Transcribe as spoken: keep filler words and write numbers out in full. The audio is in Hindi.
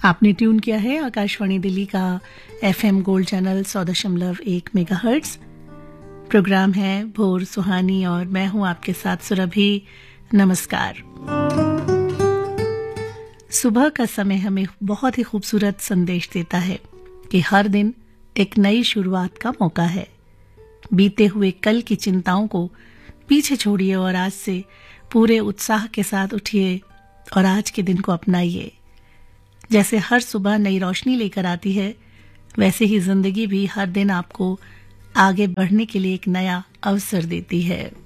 आपने ट्यून किया है आकाशवाणी दिल्ली का एफएम गोल्ड चैनल सौ दशमलव एक मेगाहर्ट्ज। प्रोग्राम है भोर सुहानी और मैं हूं आपके साथ सुरभि। नमस्कार। सुबह का समय हमें बहुत ही खूबसूरत संदेश देता है कि हर दिन एक नई शुरुआत का मौका है। बीते हुए कल की चिंताओं को पीछे छोड़िए और आज से पूरे उत्साह के साथ उठिए और आज के दिन को अपनाइए। जैसे हर सुबह नई रोशनी लेकर आती है, वैसे ही जिंदगी भी हर दिन आपको आगे बढ़ने के लिए एक नया अवसर देती है।